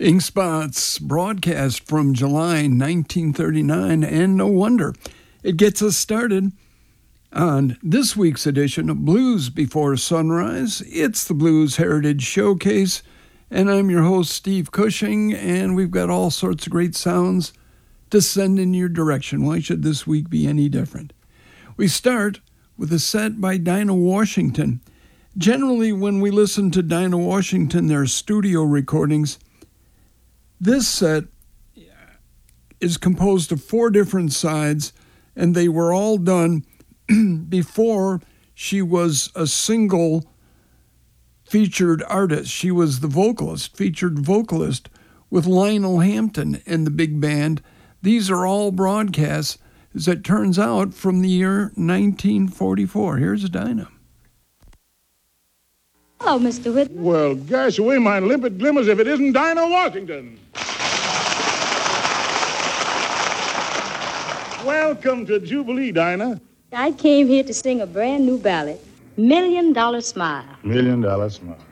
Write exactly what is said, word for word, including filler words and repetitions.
Ink Spots broadcast from July nineteen thirty-nine, and no wonder. It gets us started on this week's edition of Blues Before Sunrise. It's the Blues Heritage Showcase, and I'm your host, Steve Cushing, and we've got all sorts of great sounds to send in your direction. Why should this week be any different? We start with a set by Dinah Washington. Generally, when we listen to Dinah Washington, their studio recordings, this set is composed of four different sides, and they were all done before she was a single featured artist. She was the vocalist, featured vocalist with Lionel Hampton and the big band. These are all broadcasts, as it turns out, from the year nineteen forty-four. Here's Dinah. Hello, Mister Whitman. Well, gosh, away my limpid glimmers if it isn't Dinah Washington. Welcome to Jubilee, Dinah. I came here to sing a brand new ballad, Million Dollar Smile. Million Dollar Smile.